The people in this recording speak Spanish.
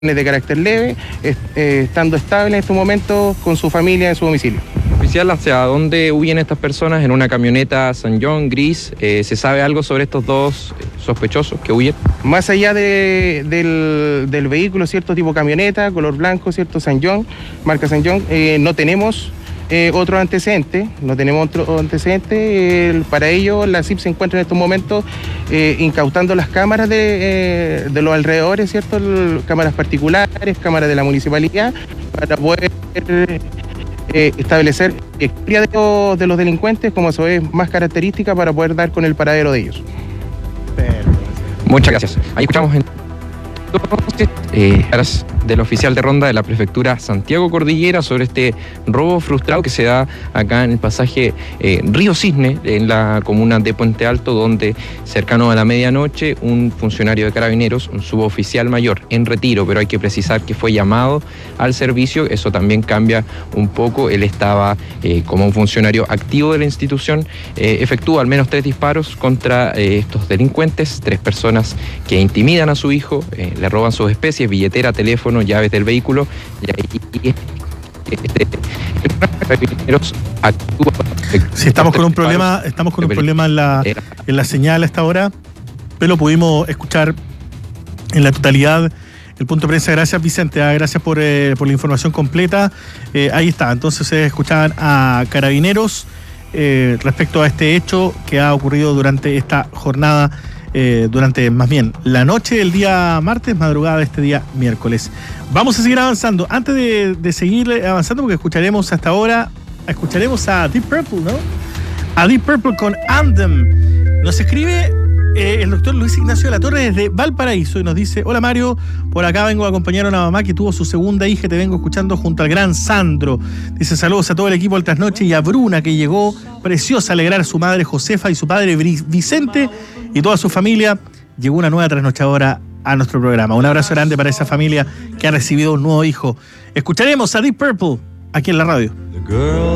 de carácter leve, estando estable en estos momentos con su familia en su domicilio. Oficial, ¿hacia dónde huyen estas personas? ¿En una camioneta San John gris? ¿Se sabe algo sobre estos dos sospechosos que huyen? Más allá del vehículo, cierto tipo camioneta, color blanco, cierto San John, marca San John, no tenemos otro antecedente, para ello la CIP se encuentra en estos momentos incautando las cámaras de los alrededores, ¿cierto? Cámaras particulares, cámaras de la municipalidad, para poder establecer historia de los delincuentes, como eso es más característica para poder dar con el paradero de ellos. Muchas gracias. Ahí escuchamos del oficial de ronda de la prefectura Santiago Cordillera sobre este robo frustrado que se da acá en el pasaje Río Cisne, en la comuna de Puente Alto, donde cercano a la medianoche un funcionario de Carabineros, un suboficial mayor en retiro, pero hay que precisar que fue llamado al servicio. Eso también cambia un poco. Él estaba como un funcionario activo de la institución, efectúa al menos 3 disparos contra estos delincuentes, 3 personas que intimidan a su hijo, le roban sus especies, billetera, teléfono, llaves del vehículo, y ahí sí, estamos con un problema en la señal a esta hora, pero lo pudimos escuchar en la totalidad el punto de prensa. Gracias, Vicente, gracias por la información completa. Ahí está, entonces se escuchaban a Carabineros respecto a este hecho que ha ocurrido durante esta jornada, durante más bien la noche del día martes, madrugada de este día miércoles. Vamos a seguir avanzando. Antes de seguir avanzando, porque escucharemos hasta ahora, escucharemos a Deep Purple, ¿no? A Deep Purple con Anthem. Nos escribe el doctor Luis Ignacio de la Torre desde Valparaíso y nos dice: hola Mario, por acá vengo a acompañar a una mamá que tuvo su segunda hija, te vengo escuchando junto al gran Sandro. Dice: saludos a todo el equipo del Trasnoche y a Bruna, que llegó preciosa a alegrar a su madre Josefa y su padre Vicente y toda su familia. Llegó una nueva trasnochadora a nuestro programa. Un abrazo grande para esa familia que ha recibido un nuevo hijo. Escucharemos a Deep Purple aquí en la radio.